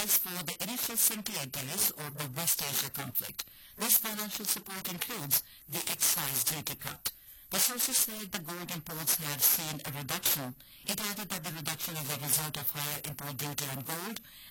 is for the initial 78 days of the West Asia conflict. This financial support includes the excise duty cut. The sources said the gold imports have seen a reduction. It added that the reduction is a result of higher import duty on gold